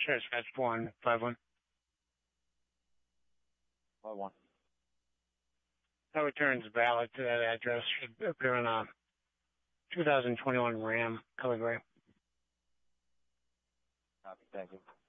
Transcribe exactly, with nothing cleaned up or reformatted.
Sure, scratch one five one. Five one. That returns valid to that address. Should appear on a two thousand twenty-one Ram color gray. Copy. Thank you.